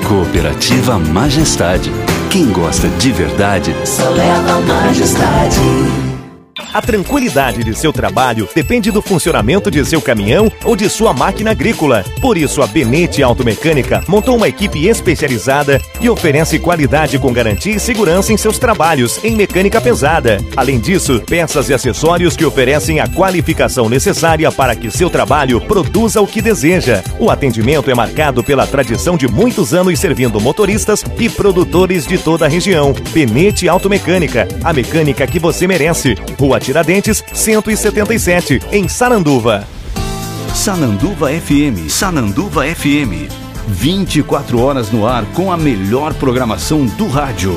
Cooperativa Majestade. Quem gosta de verdade, só leva Majestade. A tranquilidade de seu trabalho depende do funcionamento de seu caminhão ou de sua máquina agrícola. Por isso, a Benete Automecânica montou uma equipe especializada e oferece qualidade com garantia e segurança em seus trabalhos em mecânica pesada. Além disso, peças e acessórios que oferecem a qualificação necessária para que seu trabalho produza o que deseja. O atendimento é marcado pela tradição de muitos anos servindo motoristas e produtores de toda a região. Benete Automecânica, a mecânica que você merece. Rua Tiradentes, 177, em Sananduva. Sananduva FM. Sananduva FM. 24 horas no ar com a melhor programação do rádio.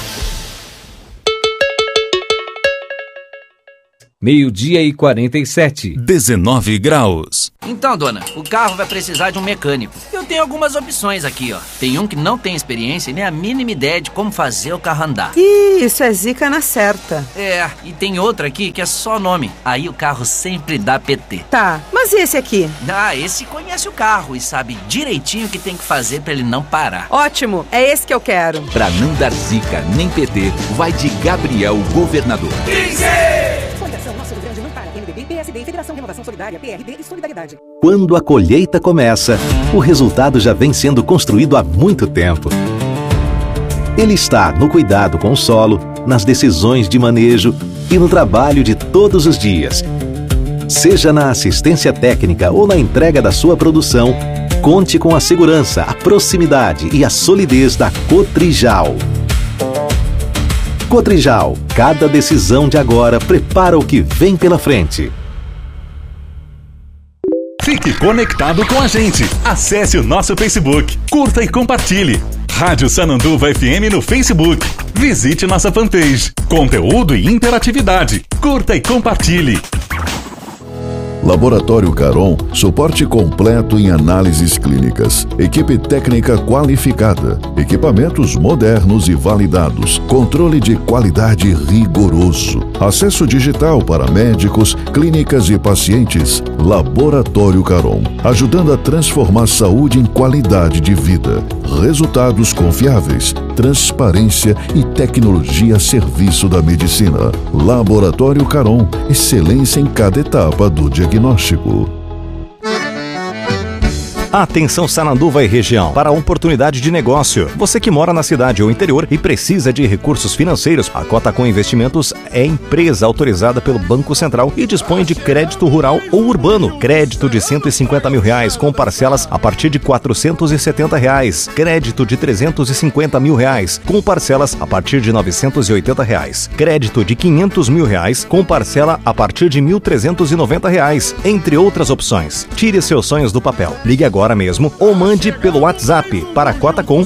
12h47. 19 graus. Então, dona, o carro vai precisar de um mecânico. Eu tenho algumas opções aqui, ó. Tem um que não tem experiência e nem a mínima ideia de como fazer o carro andar. Ih, isso é zica na certa. É, e tem outro aqui que é só nome. Aí o carro sempre dá PT. Tá, mas e esse aqui? Ah, esse conhece o carro e sabe direitinho o que tem que fazer pra ele não parar. Ótimo, é esse que eu quero. Pra não dar zica nem PT, vai de Gabriel Governador. PSD, Federação Renovação Solidária, PRD e Solidariedade. Quando a colheita começa, o resultado já vem sendo construído há muito tempo. Ele está no cuidado com o solo, nas decisões de manejo e no trabalho de todos os dias. Seja na assistência técnica ou na entrega da sua produção, conte com a segurança, a proximidade e a solidez da Cotrijal. Cotrijal, cada decisão de agora prepara o que vem pela frente. Fique conectado com a gente. Acesse o nosso Facebook, curta e compartilhe. Rádio Sananduva FM no Facebook. Visite nossa fanpage. Conteúdo e interatividade. Curta e compartilhe. Laboratório Caron, suporte completo em análises clínicas, equipe técnica qualificada, equipamentos modernos e validados, controle de qualidade rigoroso, acesso digital para médicos, clínicas e pacientes. Laboratório Caron, ajudando a transformar saúde em qualidade de vida, resultados confiáveis, transparência e tecnologia a serviço da medicina. Laboratório Caron, excelência em cada etapa do diagnóstico. Atenção Sananduva e região, para a oportunidade de negócio. Você que mora na cidade ou interior e precisa de recursos financeiros, a Cotacom Investimentos é empresa autorizada pelo Banco Central e dispõe de crédito rural ou urbano. Crédito de R$150 mil com parcelas a partir de R$470. Crédito de R$350 mil com parcelas a partir de R$980. Crédito de R$500 mil com parcela a partir de R$1.390. Entre outras opções. Tire seus sonhos do papel. Ligue agora mesmo ou mande pelo WhatsApp para a Cotacom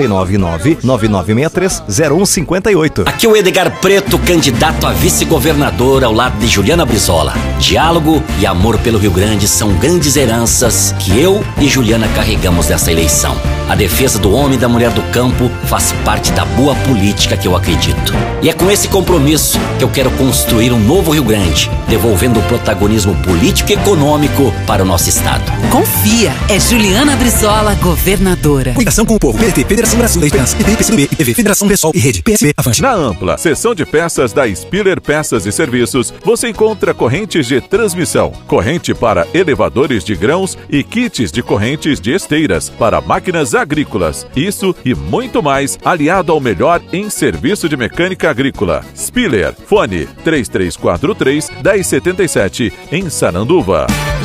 499-9963-0158. Aqui é o Edgar Preto, candidato a vice-governador ao lado de Juliana Brizola. Diálogo e amor pelo Rio Grande são grandes heranças que eu e Juliana carregamos nessa eleição. A defesa do homem e da mulher do campo faz parte da boa política que eu acredito. E é com esse compromisso que eu quero construir um novo Rio Grande, devolvendo o protagonismo político e econômico para o nosso estado. Confia, é Juliana Brizola, governadora. Ligação com o povo. PDT, Federação Brasil da Esperança, PDT, PCdoB, IPV, Federação Pessoal e Rede PSB, Avante. Na ampla seção de peças da Spiller Peças e Serviços, você encontra correntes de transmissão, corrente para elevadores de grãos e kits de correntes de esteiras para máquinas agrícolas. Isso e muito mais, aliado ao melhor em serviço de mecânica agrícola. Spiller, fone 3343-1077, em Sananduva.